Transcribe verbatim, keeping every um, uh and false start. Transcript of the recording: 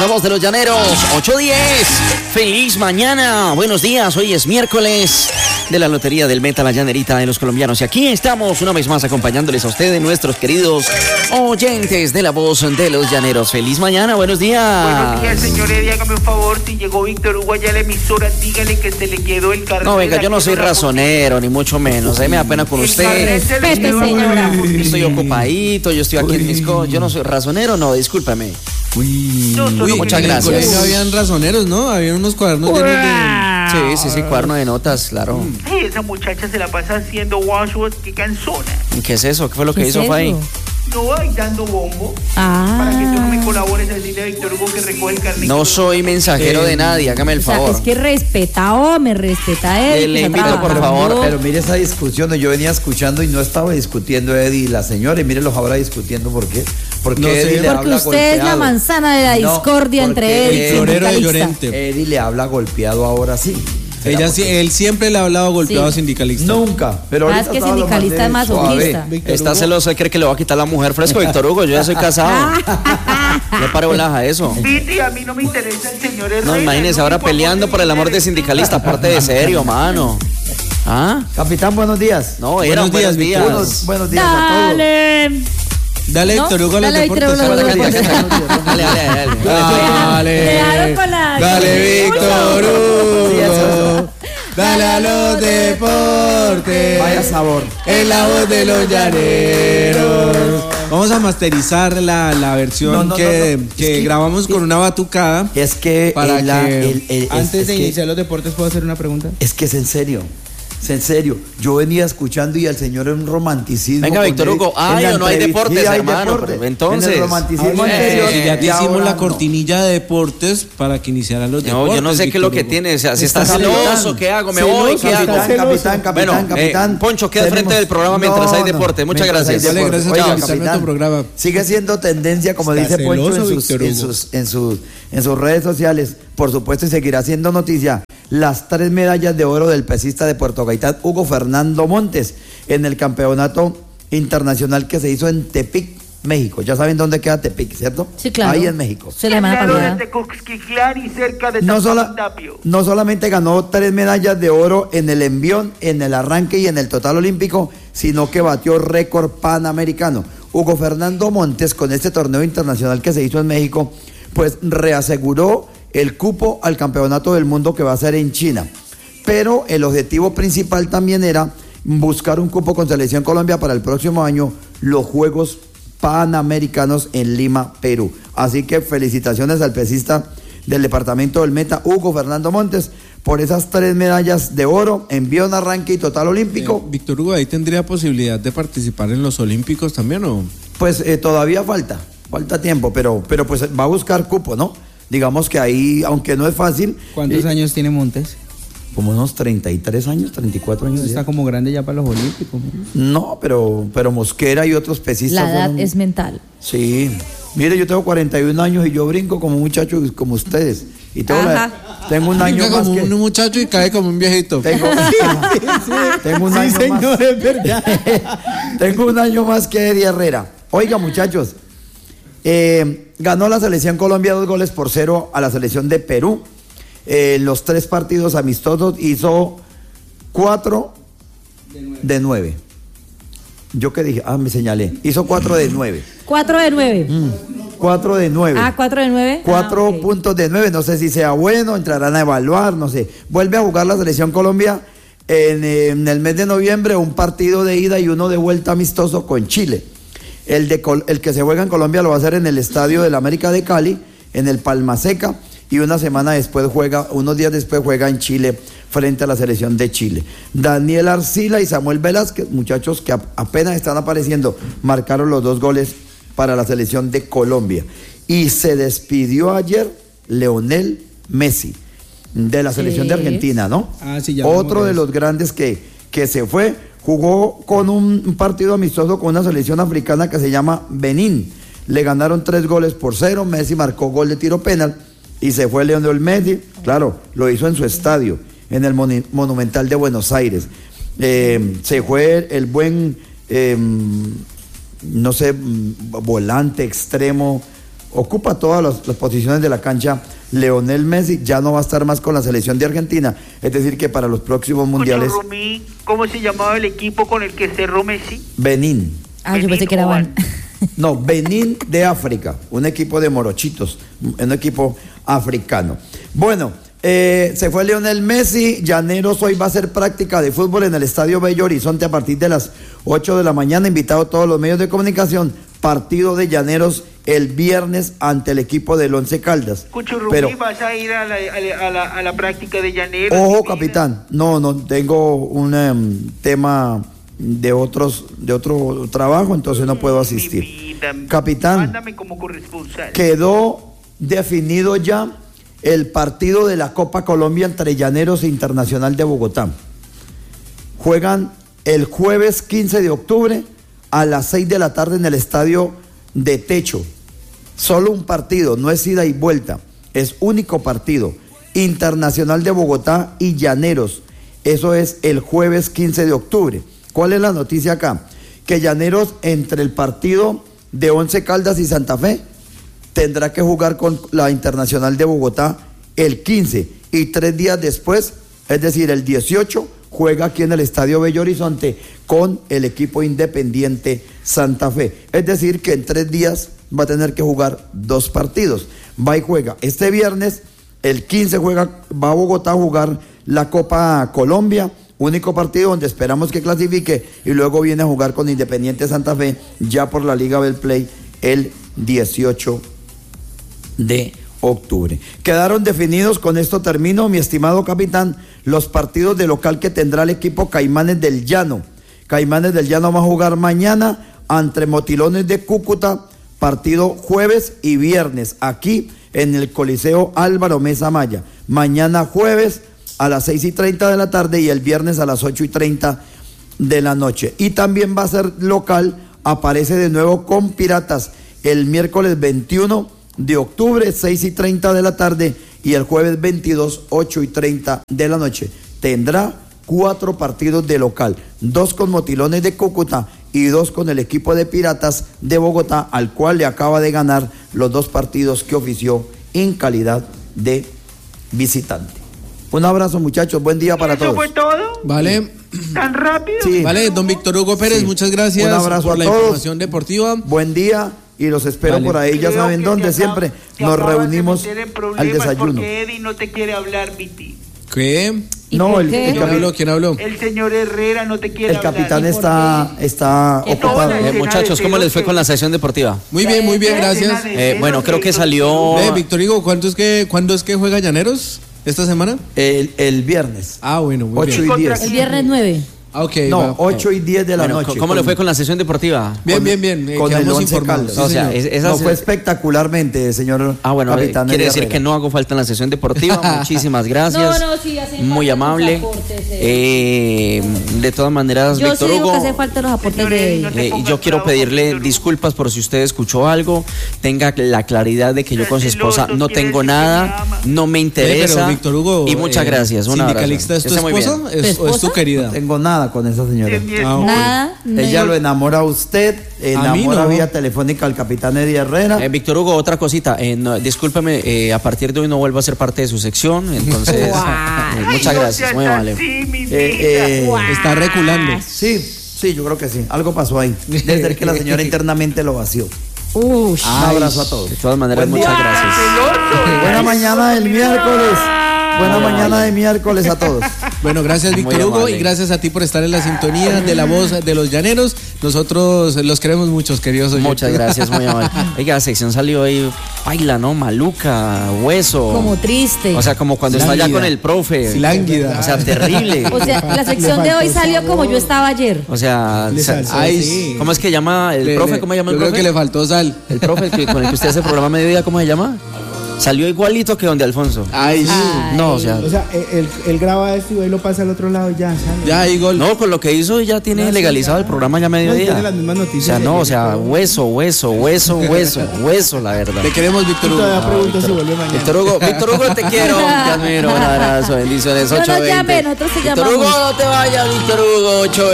la voz de los llaneros, ocho diez. Feliz mañana, buenos días, hoy es miércoles de la Lotería del Meta, la llanerita de los colombianos. Y aquí estamos una vez más acompañándoles a ustedes, nuestros queridos oyentes de la voz de los llaneros. Feliz mañana, buenos días. Buenos días, señor Eddie, hágame un favor, si llegó Víctor Hugo allá a la emisora, dígale que se le quedó el carnet. No, venga, yo no soy razonero, ni mucho menos, a mí me da pena con usted. Respete, señora. Yo estoy ocupadito, yo estoy aquí en mis cosas, yo no soy razonero, no, discúlpame. Uy, No, Uy muchas en gracias. el colegio habían razoneros, ¿no? Habían unos cuadernos llenos de... Sí, sí, sí, cuaderno de notas, claro. Ay, esa muchacha se la pasa haciendo washwash, qué cansona. ¿Qué es eso? ¿Qué fue lo que ¿Qué hizo es Fay? eso? No, ahí dando bombo. Ah. Para que tú no me colabores a decirle a Víctor Hugo que recoge el carnet. No soy mensajero de nadie, hágame el O sea, favor. es que respeta, oh, me respeta él. Eh, le que está invito, por trabajando. favor, Pero mire esa discusión, yo venía escuchando y no estaba discutiendo Eddie y la señora, y mire los ahora discutiendo por qué. Porque No sé. Eddie le Porque habla usted es la golpeado. manzana de la No, discordia porque entre él y el el florero de sindicalista. Llorente. Eddie le habla golpeado ahora sí. Ella, sí- él siempre le ha hablado golpeado Sí. a sindicalista. Nunca, pero Ah, ahorita es que estaba lo sindicalista es más de masoquista. suave. Víctor Está Hugo. celoso, cree que le va a quitar la mujer fresco, Víctor Hugo, yo ya soy casado. No pare bolas a eso. Viti, a mí no me interesa el señor Herrera. No, imagínese ahora peleando por el amor de sindicalista, aparte de serio, mano. ¿Ah? Capitán, buenos días. No, era Buenos buenos días, días. Víctor. Buenos, buenos días a todos. Dale. Dale, ¿No? Víctor Hugo, a los Dale, Víctor deportes. Hugo, a los Dale, deportes. dale, dale, dale. Dale. Dejaron con la- Dale, Víctor Sí, eso, Hugo. eso. Dale a los deportes. Vaya sabor. En la voz de los llaneros. Vamos a masterizar la, la versión No, no, que, no, no. que Es que- grabamos con una batucada. Es que Para el- la- que el- el- es- Antes es de que- iniciar los deportes, ¿puedo hacer una pregunta? Es que es en serio. Es en serio. Yo venía escuchando y al señor es un romanticismo. Venga, con Víctor él Hugo, en ¿hay la o no hay entrevista. deportes, Sí, hay hermano? deporte. Pero entonces- En el romanticismo Eh, anterior. Y ya y te hicimos ahora la no. cortinilla de deportes para que iniciaran los deportes. No, yo no sé qué es lo que Víctor Hugo. tiene, o sea, si está Está celoso, capitán. ¿qué hago? ¿Me Celoso, voy? ¿Qué hago? capitán, capitán, capitán, Bueno, eh, capitán. Poncho, queda al frente Tenemos- del programa mientras hay deporte. Muchas mientras hay gracias. Dale, deporte. gracias Oiga, por invitarme a tu capitán, programa. sigue siendo tendencia, como Está dice Poncho en celoso, sus, Víctor en, Hugo. sus, en, sus, en sus redes sociales. Por supuesto, y seguirá siendo noticia las tres medallas de oro del pesista de Puerto Gaitán, Hugo Fernando Montes, en el campeonato internacional que se hizo en Tepic, México. Ya saben dónde queda Tepic, ¿cierto? Sí, claro. Ahí en México. Se le manda Claro, para allá. desde Coxquitlán y cerca de No, San sola- Juan Tapio. no solamente ganó tres medallas de oro en el envión, en el arranque y en el total olímpico, sino que batió récord panamericano. Hugo Fernando Montes, con este torneo internacional que se hizo en México, pues reaseguró el cupo al campeonato del mundo que va a ser en China. Pero el objetivo principal también era buscar un cupo con Selección Colombia para el próximo año, los Juegos Panamericanos en Lima, Perú. Así que felicitaciones al pesista del departamento del Meta, Hugo Fernando Montes, por esas tres medallas de oro, envión, arranque y total olímpico. Eh, Víctor Hugo, ahí tendría posibilidad de participar en los Olímpicos también, ¿o? Pues eh, todavía falta, falta tiempo, pero, pero pues va a buscar cupo, ¿no? Digamos que ahí, aunque no es fácil. ¿Cuántos eh, años tiene Montes? Como unos treinta y tres años, treinta y cuatro años. Está ya. como grande ya para los Olímpicos. ¿no? No, pero, pero Mosquera y otros pesistas. La edad fueron- es mental. Sí. Mire, yo tengo cuarenta y un años y yo brinco como un muchacho como ustedes. Y tengo, la- tengo un año Brinca más como que... un muchacho y cae como un viejito. Tengo, tengo un año más. es verdad. Tengo un año más que Eddie Herrera. Oiga, muchachos, eh, ganó la selección Colombia dos goles por cero a la selección de Perú. Eh, los tres partidos amistosos hizo cuatro de nueve. ¿Yo qué dije? Ah, me señalé. Hizo cuatro de nueve. cuatro de nueve. Cuatro de nueve. Ah, cuatro de nueve. Cuatro Ah, ok. puntos de nueve, no sé si sea bueno, entrarán a evaluar, no sé. Vuelve a jugar la selección Colombia en, eh, en el mes de noviembre, un partido de ida y uno de vuelta amistoso con Chile. El, de, Col- el que se juega en Colombia lo va a hacer en el Estadio del América de Cali, en el Palma Seca, y una semana después juega, unos días después juega en Chile frente a la selección de Chile. Daniel Arcila y Samuel Velázquez, muchachos que ap- apenas están apareciendo, marcaron los dos goles para la selección de Colombia. Y se despidió ayer Leonel Messi de la selección Sí. de Argentina, ¿no? Ah, sí, ya Otro hablamos de de los grandes que, que se fue, jugó con un, un partido amistoso con una selección africana que se llama Benín. Le ganaron tres goles por cero, Messi marcó gol de tiro penal y se fue Leonel Messi, claro, lo hizo en su estadio, en el Moni- Monumental de Buenos Aires. Eh, se fue el buen, eh, no sé, volante extremo, ocupa todas las, las posiciones de la cancha Leonel Messi, ya no va a estar más con la selección de Argentina, es decir que para los próximos mundiales Romí, ¿cómo se llamaba el equipo con el que cerró Messi? Benín. Ah, yo pensé que era Van. No, Benín de África, un equipo de morochitos, un equipo africano. Bueno, eh, se fue Lionel Messi. Llaneros hoy va a hacer práctica de fútbol en el Estadio Bello Horizonte a partir de las ocho de la mañana, invitado a todos los medios de comunicación. Partido de Llaneros el viernes ante el equipo del Once Caldas. Cuchurrumí, Pero, ¿vas a ir a la, a la, a la, a la práctica de Llaneros? ojo, capitán, no, no, tengo un um, tema de otros de otro trabajo, entonces no puedo asistir. Vida, capitán, mándame como corresponsal. Quedó definido ya el partido de la Copa Colombia entre Llaneros e Internacional de Bogotá. Juegan el jueves quince de octubre a las seis de la tarde en el estadio de Techo. Solo un partido, no es ida y vuelta, es único partido. Internacional de Bogotá y Llaneros. Eso es el jueves quince de octubre. ¿Cuál es la noticia acá? Que Llaneros, entre el partido de Once Caldas y Santa Fe, tendrá que jugar con la Internacional de Bogotá el quince y tres días después, es decir, el dieciocho, juega aquí en el Estadio Bello Horizonte con el equipo Independiente Santa Fe. Es decir, que en tres días va a tener que jugar dos partidos. Va y juega este viernes, el quince juega, va a Bogotá a jugar la Copa Colombia, único partido donde esperamos que clasifique, y luego viene a jugar con Independiente Santa Fe ya por la Liga Betplay el dieciocho de octubre. Quedaron definidos, con esto termino, mi estimado capitán, los partidos de local que tendrá el equipo Caimanes del Llano. Caimanes del Llano va a jugar mañana ante Motilones de Cúcuta, partido jueves y viernes, aquí en el Coliseo Álvaro Mesa Maya. Mañana jueves a las seis y treinta de la tarde y el viernes a las ocho y treinta de la noche. Y también va a ser local, aparece de nuevo con Piratas el miércoles veintiuno de octubre, seis y treinta de la tarde, y el jueves veintidós, ocho y treinta de la noche. Tendrá cuatro partidos de local, dos con Motilones de Cúcuta y dos con el equipo de Piratas de Bogotá, al cual le acaba de ganar los dos partidos que ofició en calidad de visitante. Un abrazo, muchachos, buen día para ¿Eso todos. fue todo? Vale. ¿Tan rápido? Sí. Vale, don Víctor Hugo Pérez, Sí. muchas gracias Un abrazo por a la todos. información deportiva. Buen día y los espero Vale. por ahí, ya Creo saben que dónde, te siempre acabas- te nos acabas de reunimos meter en al problemas desayuno. Porque Eddie no te quiere hablar, Viti. ¿Qué? ¿Y No, por el- qué? el ¿Quién capi- habló? ¿Quién habló? El señor Herrera no te quiere El hablar. capitán ¿Y por está, qué? está ¿Qué ocupado. pasó? Eh, muchachos, ¿cómo les fue con la sección deportiva? Muy bien, muy bien, gracias. Eh, bueno, creo que salió Ve, Víctor Hugo, ¿cuándo es que, ¿cuándo es que juega Llaneros? ¿Esta semana? El, el viernes. Ah, bueno, muy ocho bien. y diez. El viernes nueve. Ah, ok. No, va. ocho y diez de la Bueno, noche. ¿cómo le fue con la sesión deportiva? Bien, con- bien, bien. eh, con el quedamos Once informados. Caldas. Sí, O sea, señor. es- esa No, se- fue espectacularmente, señor Ah, bueno, eh, capitán. quiere Eddie decir Herrera. que no hago falta en la sesión deportiva. Muchísimas gracias. No, no, sí, hacen Muy falta los amable. aportes, Eh, de todas maneras, Yo sí Víctor digo Hugo, que hace falta los aportes Señores, de no Eddie. te eh, y pongas yo quiero bravo, pedirle Víctor Hugo. disculpas por si usted escuchó algo. Tenga la claridad de que yo con su esposa Celoso, no quiere tengo decir que nada, me ama. no me interesa. Pero, Víctor Hugo, y muchas eh, gracias. Un abrazo. ¿Sindicalista es tu Que esté muy bien. esposa? ¿Es- ¿Tu ¿O es tu esposa? querida? No tengo nada con esa señora. Sí, mi Ah, bueno. Nada. Ella no. lo enamora a usted, A mí enamora no. vía telefónica al capitán Eddie Herrera. Eh, Víctor Hugo, otra cosita. Eh, no, discúlpeme, eh, a partir de hoy no vuelvo a ser parte de su sección. Entonces, Guau. eh, muchas Ay, no gracias. seas Muy amable. así, mi Eh, vida. eh, Está reculando. Sí, sí, yo creo que sí. Algo pasó ahí. Desde que la señora internamente lo vació. Ush. Un abrazo a todos. De todas maneras, Buen muchas día. gracias. Celoso. Buena mañana del miércoles. Buena mañana de miércoles a todos. Bueno, gracias Muy Víctor Hugo amable. y gracias a ti por estar en la sintonía de la voz de los llaneros. Nosotros los queremos muchos, queridos oyentes. Muchas gracias, muy amable. Oiga, la sección salió ahí, baila, ¿no? Maluca, hueso. Como triste. O sea, como cuando está allá Lánguida. con el profe. Lánguida. O sea, terrible. O sea, la sección de hoy salió como yo estaba ayer. O sea, Le sa- salsó, Ay, sí. ¿cómo es que llama el Le- profe? le- ¿Cómo llama el yo profe? creo que le faltó sal. El profe el que- con el que usted hace el programa Mediodía, ¿cómo se llama? Salió igualito que donde Alfonso. Ay, sí. Ay. No, o sea, O sea, él, él graba esto y ahí lo pasa al otro lado y ya, sale. Ya hay gol. no, con lo que hizo ya tiene Ya, sí, legalizado ya. el programa ya No, y Mediodía. tiene las mismas noticias O sea, no, de o sea, ayer, pero- hueso, hueso, hueso, hueso, hueso, la verdad. Te queremos, Y Víctor Hugo. todavía Ah, pregunto Víctor- si vuelve mañana. Víctor Hugo, Víctor Hugo, te quiero, te admiro, un abrazo, bendiciones, No nos ocho veinte. llame, nosotros te Víctor llamamos. Hugo, no te vayas, Víctor Hugo, ocho